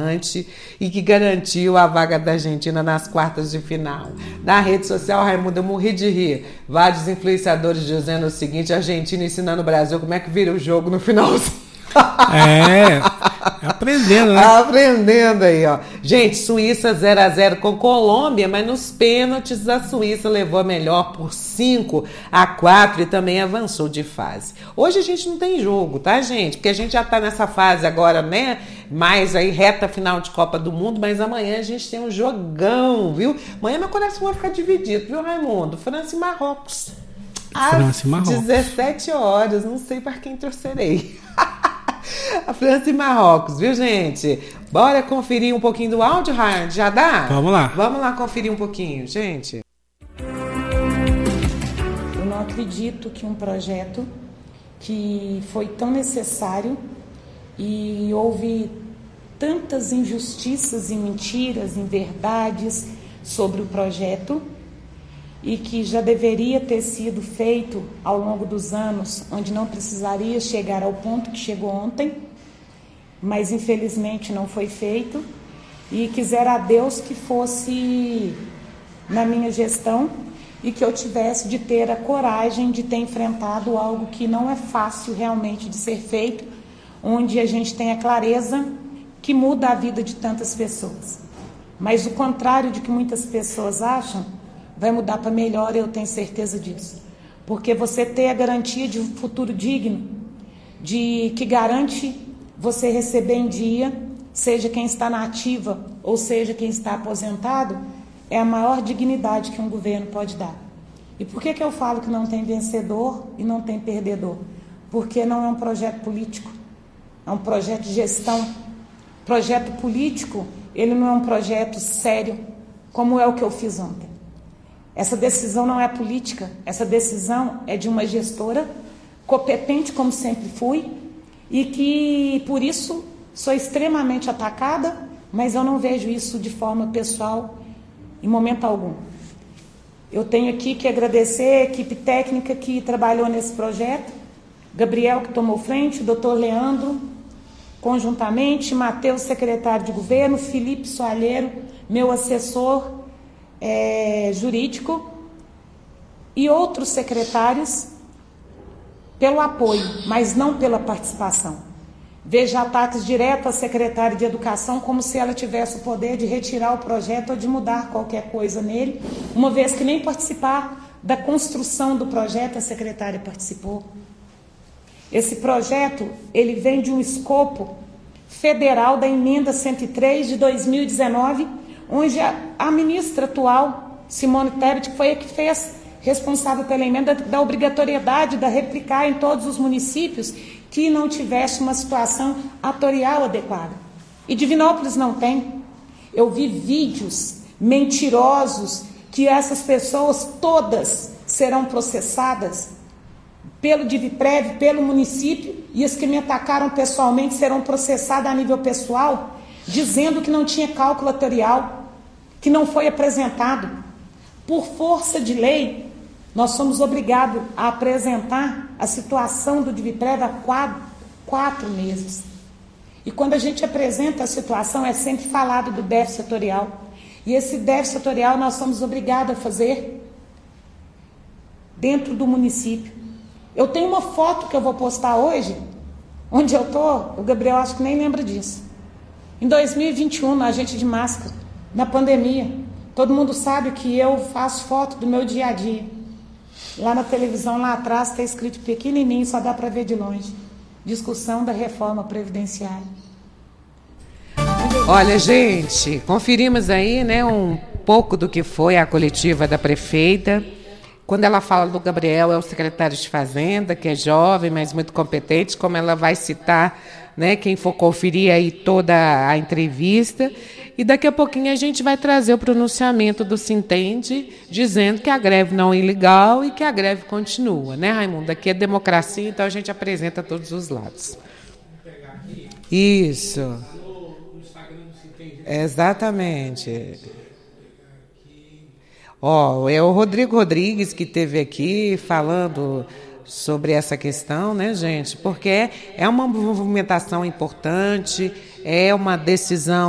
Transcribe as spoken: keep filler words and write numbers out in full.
emocionante e que garantiu a vaga da Argentina nas quartas de final. Na rede social, Raimundo, eu morri de rir. Vários influenciadores dizendo o seguinte: a Argentina ensinando o Brasil como é que vira o jogo no finalzinho. É, aprendendo, né? Aprendendo aí, ó. Gente, Suíça zero a zero com Colômbia, mas nos pênaltis a Suíça levou a melhor por cinco a quatro e também avançou de fase. Hoje a gente não tem jogo, tá, gente? Porque a gente já tá nessa fase agora, né? Mais aí, reta final de Copa do Mundo, mas amanhã a gente tem um jogão, viu? Amanhã meu coração vai ficar dividido, viu, Raimundo? França e Marrocos. França e Marrocos. dezessete horas, não sei para quem torcerei. A França e Marrocos, viu, gente? Bora conferir um pouquinho do áudio, Raio? Já dá? Vamos lá. Vamos lá conferir um pouquinho, gente. Eu não acredito que um projeto que foi tão necessário e houve tantas injustiças e mentiras, inverdades sobre o projeto, e que já deveria ter sido feito ao longo dos anos, onde não precisaria chegar ao ponto que chegou ontem, mas infelizmente não foi feito, e quisera a Deus que fosse na minha gestão e que eu tivesse de ter a coragem de ter enfrentado algo que não é fácil realmente de ser feito, onde a gente tem a clareza que muda a vida de tantas pessoas. Mas o contrário de que muitas pessoas acham, vai mudar para melhor, eu tenho certeza disso. Porque você ter a garantia de um futuro digno, de que garante você receber em dia, seja quem está na ativa ou seja quem está aposentado, é a maior dignidade que um governo pode dar. E por que que eu falo que não tem vencedor e não tem perdedor? Porque não é um projeto político, é um projeto de gestão. Projeto político, ele não é um projeto sério, como é o que eu fiz ontem. Essa decisão não é política, essa decisão é de uma gestora competente, como sempre fui, e que, por isso, sou extremamente atacada, mas eu não vejo isso de forma pessoal em momento algum. Eu tenho aqui que agradecer a equipe técnica que trabalhou nesse projeto, Gabriel, que tomou frente, o doutor Leandro, conjuntamente, Matheus, secretário de governo, Felipe Soalheiro, meu assessor, É, jurídico, e outros secretários pelo apoio, mas não pela participação. Vejo ataques diretos à secretária de Educação como se ela tivesse o poder de retirar o projeto ou de mudar qualquer coisa nele, uma vez que nem participar da construção do projeto a secretária participou. Esse projeto, ele vem de um escopo federal da emenda cento e três de dois mil e dezenove, onde a, a ministra atual, Simone Tebet, que foi a que fez, responsável pela emenda, da obrigatoriedade de replicar em todos os municípios que não tivesse uma situação atorial adequada. E Divinópolis não tem. Eu vi vídeos mentirosos que essas pessoas todas serão processadas pelo DivPrev, pelo município, e as que me atacaram pessoalmente serão processadas a nível pessoal, dizendo que não tinha cálculo atorial, que não foi apresentado. Por força de lei, nós somos obrigados a apresentar a situação do DivPrev há quatro, quatro meses. E quando a gente apresenta a situação, é sempre falado do déficit setorial. E esse déficit setorial nós somos obrigados a fazer dentro do município. Eu tenho uma foto que eu vou postar hoje, onde eu estou, o Gabriel acho que nem lembra disso. Em dois mil e vinte e um, na Agente de Máscara, na pandemia, todo mundo sabe que eu faço foto do meu dia a dia. Lá na televisão, lá atrás, está escrito pequenininho, só dá para ver de longe. Discussão da reforma previdenciária. Olha, gente, conferimos aí, né, um pouco do que foi a coletiva da prefeita. Quando ela fala do Gabriel, é o secretário de Fazenda, que é jovem, mas muito competente, como ela vai citar, né, quem for conferir aí toda a entrevista. E daqui a pouquinho a gente vai trazer o pronunciamento do Sintende, dizendo que a greve não é ilegal e que a greve continua, né, Raimundo? Aqui é democracia, então a gente apresenta todos os lados. Isso. Exatamente. Ó, é o Rodrigo Rodrigues que esteve aqui falando sobre essa questão, né, gente? Porque é uma movimentação importante, é uma decisão